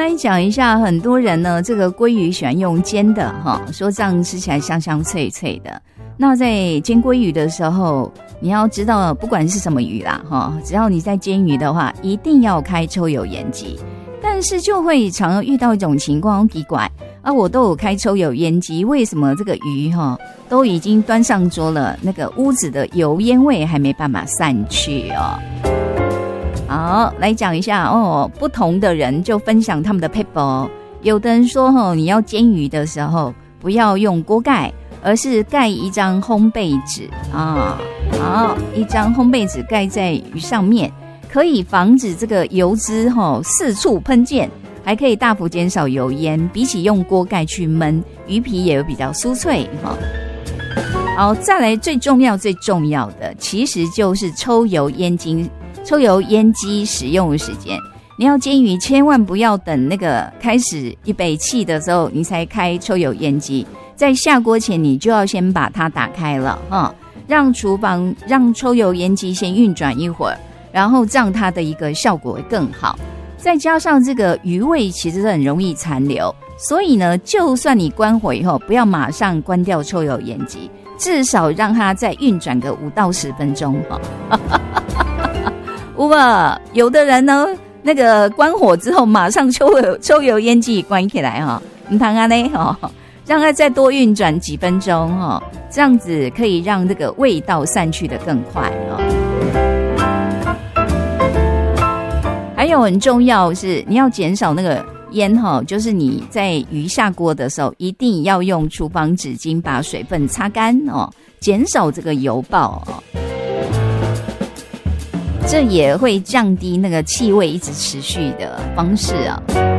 来讲一下，很多人呢，这个鲑鱼喜欢用煎的哈，说这样吃起来香香脆脆的。那在煎鲑鱼的时候，你要知道，不管是什么鱼啦哈，只要你在煎鱼的话，一定要开抽油烟机。但是就会常常遇到一种情况，奇怪啊，我都有开抽油烟机，为什么这个鱼哈都已经端上桌了，那个屋子的油烟味还没办法散去哦？好，来讲一下哦，不同的人就分享他们的撇步。有的人说哦，你要煎鱼的时候不要用锅盖，而是盖一张烘焙纸啊，好，一张烘焙纸盖在鱼上面，可以防止这个油脂四处喷溅，还可以大幅减少油烟，比起用锅盖去焖，鱼皮也会比较酥脆哈。好，再来最重要的，其实就是抽油烟机使用时间。你要煎鱼，千万不要等那个开始一杯气的时候，你才开抽油烟机。在下锅前，你就要先把它打开了哈，让抽油烟机先运转一会儿，然后这样它的一个效果会更好。再加上这个鱼味其实很容易残留，所以呢，就算你关火以后，不要马上关掉抽油烟机，至少让它再运转个5到10分钟哈。有的人呢，那个关火之后马上抽油烟机关起来哈，不通啊呢哈，让它再多运转几分钟哈，这样子可以让这个味道散去的更快哈。还有很重要是你要减少那个烟哈，就是你在鱼下锅的时候，一定要用厨房纸巾把水分擦干哦，减少这个油爆哦。这也会降低那个气味一直持续的方式啊。